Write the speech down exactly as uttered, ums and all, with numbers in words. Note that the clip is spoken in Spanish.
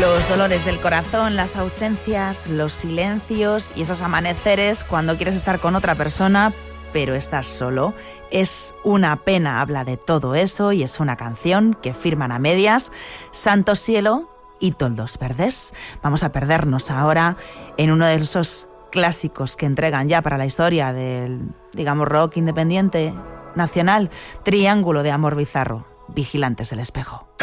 Los dolores del corazón, las ausencias, los silencios y esos amaneceres cuando quieres estar con otra persona, pero estás solo. Es una pena, habla de todo eso y es una canción que firman a medias Santo Cielo y Toldos Verdes. Vamos a perdernos ahora en uno de esos clásicos que entregan ya para la historia del, digamos, rock independiente nacional, Triángulo de Amor Bizarro, Vigilantes del Espejo.